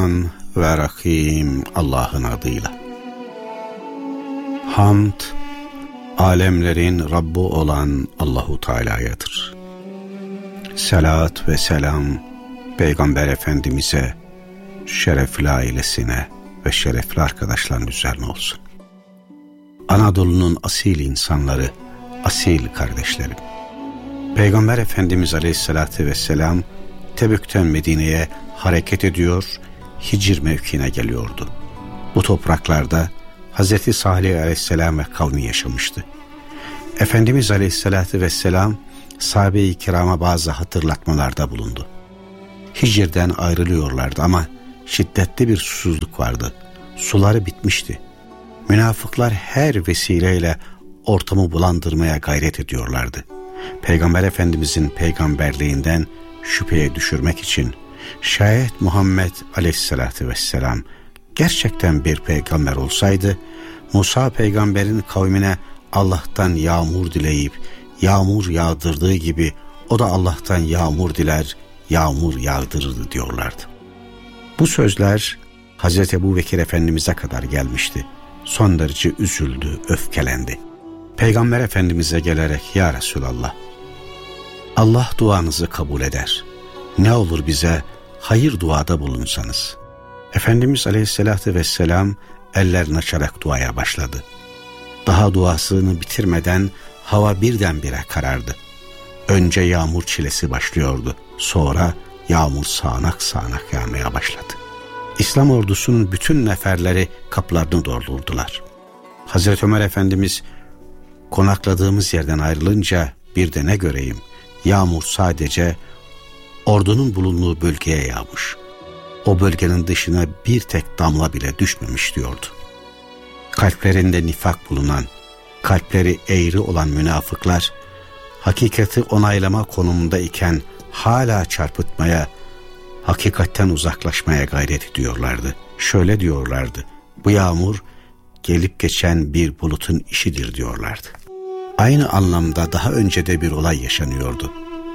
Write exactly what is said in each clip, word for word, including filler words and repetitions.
ve Rahim Allah'ın adıyla. Hamd, alemlerin Rabbi olan Allahu Teala'yadır. Selat ve selam Peygamber Efendimiz'e, şerefli ailesine ve şerefli arkadaşların üzerine olsun. Anadolu'nun asil insanları, asil kardeşlerim. Peygamber Efendimiz Aleyhisselatü Vesselam Tebük'ten Medine'ye hareket ediyor, Hicr mevkine geliyordu. Bu topraklarda Hazreti Salih Aleyhisselam ve kavmi yaşamıştı. Efendimiz Aleyhisselatü Vesselam sahabe-i kirama bazı hatırlatmalarda bulundu. Hicr'den ayrılıyorlardı ama şiddetli bir susuzluk vardı. Suları bitmişti. Münafıklar her vesileyle ortamı bulandırmaya gayret ediyorlardı. Peygamber Efendimizin peygamberliğinden şüpheye düşürmek için şayet Muhammed Aleyhisselatü Vesselam gerçekten bir peygamber olsaydı, Musa peygamberin kavmine Allah'tan yağmur dileyip yağmur yağdırdığı gibi o da Allah'tan yağmur diler, yağmur yağdırırdı diyorlardı. Bu sözler Hazreti Ebubekir Efendimiz'e kadar gelmişti. Son derece üzüldü, öfkelendi. Peygamber Efendimiz'e gelerek, ya Resulallah, Allah duanızı kabul eder. Ne olur bize hayır duada bulunsanız. Efendimiz Aleyhisselatü Vesselam ellerini açarak duaya başladı. Daha duasını bitirmeden hava birdenbire karardı. Önce yağmur çilesi başlıyordu. Sonra yağmur sağanak sağanak yağmaya başladı. İslam ordusunun bütün neferleri kapılarını doldurdular. Hazreti Ömer Efendimiz konakladığımız yerden ayrılınca bir de ne göreyim? Yağmur sadece ordunun bulunduğu bölgeye yağmış. O bölgenin dışına bir tek damla bile düşmemiş diyordu. Kalplerinde nifak bulunan, kalpleri eğri olan münafıklar, hakikati onaylama konumunda iken hala çarpıtmaya, hakikatten uzaklaşmaya gayret ediyorlardı. Şöyle diyorlardı, bu yağmur gelip geçen bir bulutun işidir diyorlardı. Aynı anlamda daha önce de bir olay yaşanıyordu.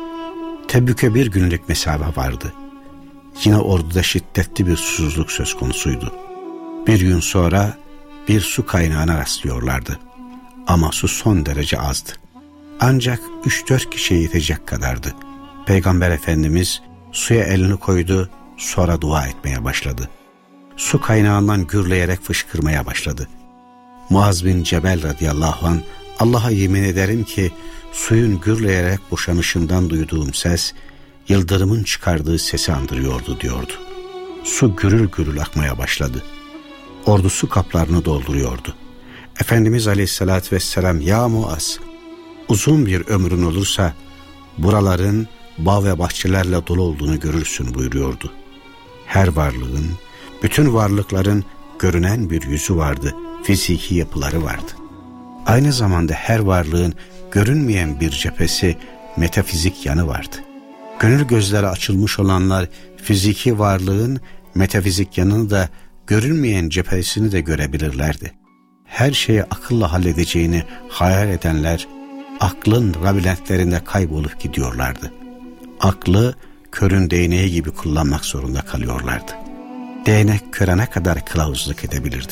Tebük'e bir günlük mesafe vardı. Yine orduda şiddetli bir susuzluk söz konusuydu. Bir gün sonra bir su kaynağına rastlıyorlardı. Ama su son derece azdı. Ancak üç dört kişiye yetecek kadardı. Peygamber Efendimiz suya elini koydu, sonra dua etmeye başladı. Su kaynağından gürleyerek fışkırmaya başladı. Muaz bin Cebel radıyallahu anh, Allah'a yemin ederim ki suyun gürleyerek boşanışından duyduğum ses, yıldırımın çıkardığı sesi andırıyordu diyordu. Su gürül gürül akmaya başladı. Ordu su kaplarını dolduruyordu. Efendimiz Aleyhisselatü Vesselam, ya Muaz, uzun bir ömrün olursa buraların bağ ve bahçelerle dolu olduğunu görürsün buyuruyordu. Her varlığın, bütün varlıkların görünen bir yüzü vardı, fiziki yapıları vardı. Aynı zamanda her varlığın görünmeyen bir cephesi, metafizik yanı vardı. Gönül gözleri açılmış olanlar fiziki varlığın metafizik yanını da, görünmeyen cephesini de görebilirlerdi. Her şeyi akılla halledeceğini hayal edenler aklın labirentlerinde kaybolup gidiyorlardı. Aklı körün değneği gibi kullanmak zorunda kalıyorlardı. Değnek körene kadar kılavuzluk edebilirdi.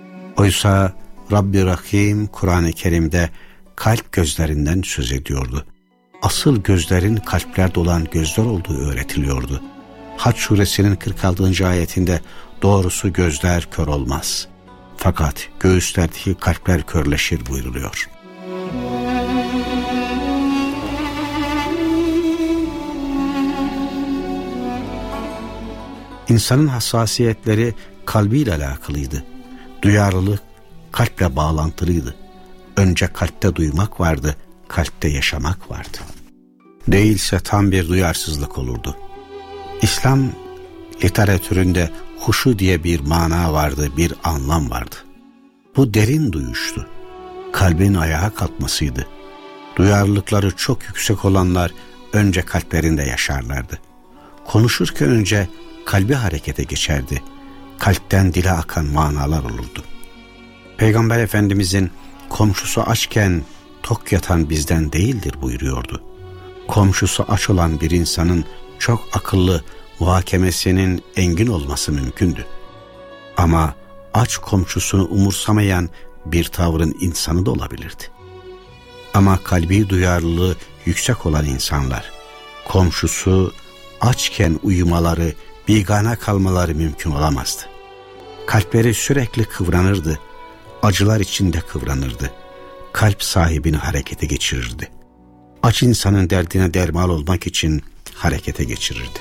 Oysa Rabbi Rahim Kur'an-ı Kerim'de kalp gözlerinden söz ediyordu. Asıl gözlerin kalplerde olan gözler olduğu öğretiliyordu. Hac suresinin kırk altıncı ayetinde doğrusu gözler kör olmaz, fakat göğüslerdeki kalpler körleşir buyruluyor. İnsanın hassasiyetleri kalbiyle alakalıydı. Duyarlılık kalple bağlantılıydı. Önce kalpte duymak vardı, kalpte yaşamak vardı. Değilse tam bir duyarsızlık olurdu. İslam literatüründe huşu diye bir mana vardı, bir anlam vardı. Bu derin duyuştu. Kalbin ayağa kalkmasıydı. Duyarlılıkları çok yüksek olanlar önce kalplerinde yaşarlardı. Konuşurken önce kalbi harekete geçerdi. Kalpten dile akan manalar olurdu. Peygamber Efendimizin komşusu açken tok yatan bizden değildir buyuruyordu. Komşusu aç olan bir insanın çok akıllı, muhakemesinin engin olması mümkündü. Ama aç komşusunu umursamayan bir tavrın insanı da olabilirdi. Ama kalbi duyarlılığı yüksek olan insanlar, komşusu açken uyumaları, bigane kalmaları mümkün olamazdı. Kalpleri sürekli kıvranırdı, acılar içinde kıvranırdı. Kalp sahibini harekete geçirirdi. Aç insanın derdine derman olmak için harekete geçirirdi.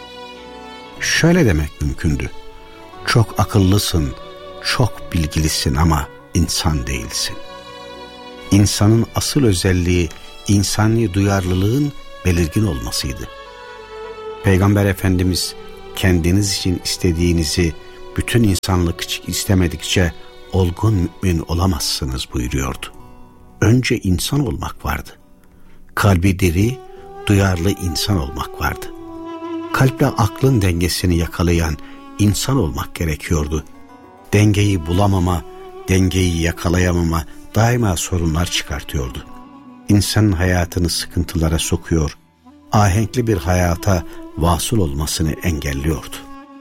Şöyle demek mümkündü: çok akıllısın, çok bilgilisin ama insan değilsin. İnsanın asıl özelliği insani duyarlılığın belirgin olmasıydı. Peygamber Efendimiz kendiniz için istediğinizi bütün insanlık için istemedikçe olgun mümin olamazsınız buyuruyordu. Önce insan olmak vardı. Kalbi diri, duyarlı insan olmak vardı. Kalple aklın dengesini yakalayan insan olmak gerekiyordu. Dengeyi bulamama, dengeyi yakalayamama daima sorunlar çıkartıyordu. İnsanın hayatını sıkıntılara sokuyor, ahenkli bir hayata vasıl olmasını engelliyordu.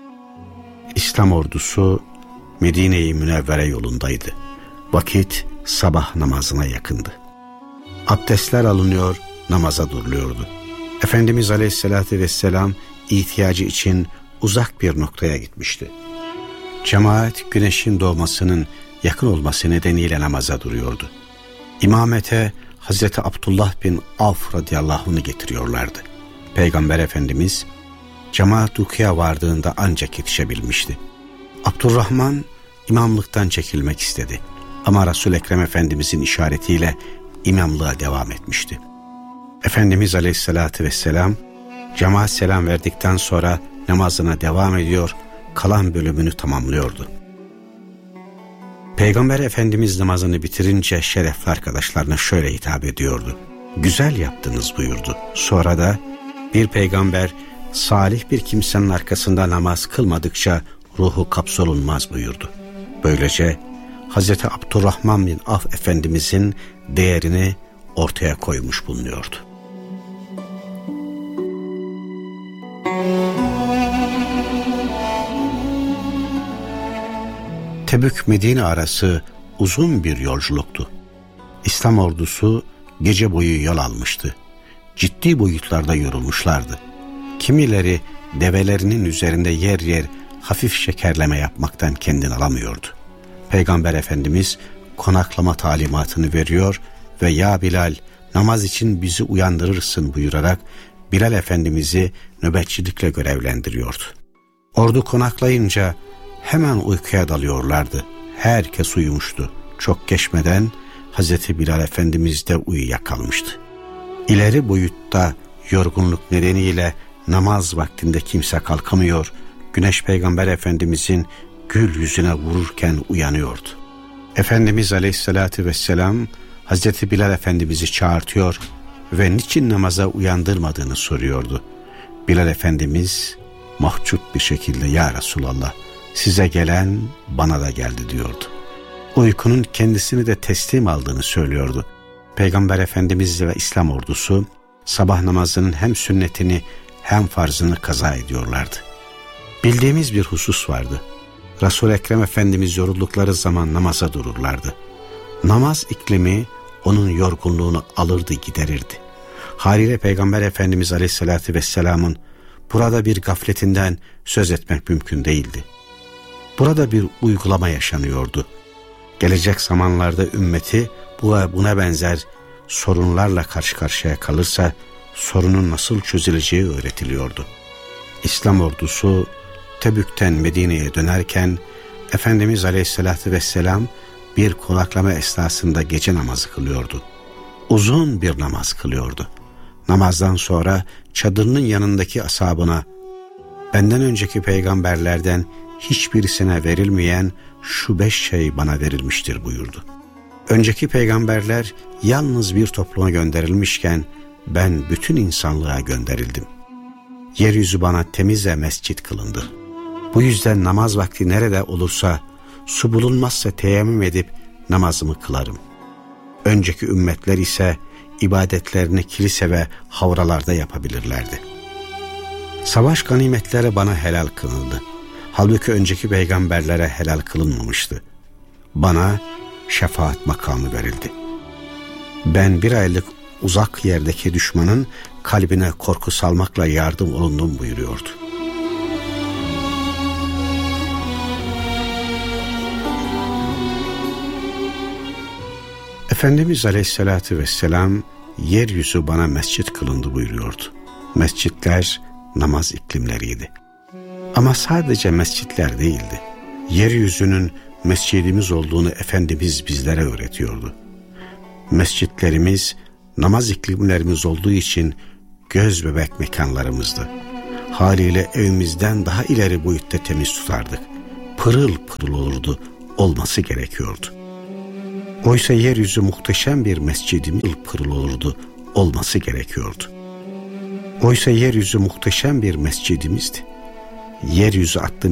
İslam ordusu Medine-i Münevvere yolundaydı. Vakit sabah namazına yakındı. Abdestler alınıyor, namaza duruluyordu. Efendimiz Aleyhisselatü Vesselam ihtiyacı için uzak bir noktaya gitmişti. Cemaat güneşin doğmasının yakın olması nedeniyle namaza duruyordu. İmamete Hazreti Abdullah bin Avf radıyallahu anh'ı getiriyorlardı. Peygamber Efendimiz cemaat rukuya vardığında ancak yetişebilmişti. Abdurrahman imamlıktan çekilmek istedi. Ama Resul-i Ekrem Efendimizin işaretiyle imamlığa devam etmişti. Efendimiz Aleyhisselatü Vesselam cemaat selam verdikten sonra namazına devam ediyor, kalan bölümünü tamamlıyordu. Peygamber Efendimiz namazını bitirince şerefli arkadaşlarına şöyle hitap ediyordu: güzel yaptınız buyurdu. Sonra da bir peygamber salih bir kimsenin arkasında namaz kılmadıkça ruhu kapsolunmaz buyurdu. Böylece Hazreti Abdurrahman bin Avf Efendimizin değerini ortaya koymuş bulunuyordu. Tebük-Medine arası uzun bir yolculuktu. İslam ordusu gece boyu yol almıştı. Ciddi boyutlarda yorulmuşlardı. Kimileri develerinin üzerinde yer yer hafif şekerleme yapmaktan kendini alamıyordu. Peygamber Efendimiz konaklama talimatını veriyor ve "Ya Bilal, namaz için bizi uyandırırsın" buyurarak Bilal Efendimiz'i nöbetçilikle görevlendiriyordu. Ordu konaklayınca hemen uykuya dalıyorlardı. Herkes uyumuştu. Çok geçmeden Hazreti Bilal Efendimiz de uyuyakalmıştı. İleri boyutta yorgunluk nedeniyle namaz vaktinde kimse kalkamıyor, Güneş Peygamber Efendimizin gül yüzüne vururken uyanıyordu. Efendimiz Aleyhisselatü Vesselam Hazreti Bilal Efendimiz'i çağırtıyor ve niçin namaza uyandırmadığını soruyordu. Bilal Efendimiz mahcup bir şekilde "Ya Resulallah, size gelen bana da geldi" diyordu. Uykunun kendisini de teslim aldığını söylüyordu. Peygamber Efendimiz ve İslam ordusu sabah namazının hem sünnetini hem farzını kaza ediyorlardı. Bildiğimiz bir husus vardı. Resul-i Ekrem Efendimiz yoruldukları zaman namaza dururlardı. Namaz iklimi onun yorgunluğunu alırdı, giderirdi. Haliyle Peygamber Efendimiz Aleyhisselatü Vesselam'ın burada bir gafletinden söz etmek mümkün değildi. Burada bir uygulama yaşanıyordu. Gelecek zamanlarda ümmeti bu ve buna benzer sorunlarla karşı karşıya kalırsa sorunun nasıl çözüleceği öğretiliyordu. İslam ordusu Tebük'ten Medine'ye dönerken Efendimiz Aleyhisselatü Vesselam bir konaklama esnasında gece namazı kılıyordu. Uzun bir namaz kılıyordu. Namazdan sonra çadırının yanındaki ashabına "Benden önceki peygamberlerden hiçbirisine verilmeyen şu beş şey bana verilmiştir" buyurdu. Önceki peygamberler yalnız bir topluma gönderilmişken ben bütün insanlığa gönderildim. Yeryüzü bana temiz ve mescit kılındı. Bu yüzden namaz vakti nerede olursa su bulunmazsa teyemmüm edip namazımı kılarım. Önceki ümmetler ise ibadetlerini kilise ve havralarda yapabilirlerdi. Savaş ganimetleri bana helal kılındı. Halbuki önceki peygamberlere helal kılınmamıştı. Bana şefaat makamı verildi. Ben bir aylık uzak yerdeki düşmanın kalbine korku salmakla yardım olundum buyuruyordu. Efendimiz Aleyhisselatü Vesselam yeryüzü bana mescit kılındı buyuruyordu. Mescitler namaz iklimleriydi. Ama sadece mescitler değildi. Yeryüzünün mescidimiz olduğunu Efendimiz bizlere öğretiyordu. Mescitlerimiz namaz iklimlerimiz olduğu için göz bebek mekanlarımızdı. Haliyle evimizden daha ileri boyutta temiz tutardık. Pırıl pırıl olurdu, olması gerekiyordu. Oysa yeryüzü muhteşem bir mescidimiz pırıl pırıl olurdu, olması gerekiyordu. Oysa yeryüzü muhteşem bir mescidimizdi. Yeryüzü attığımız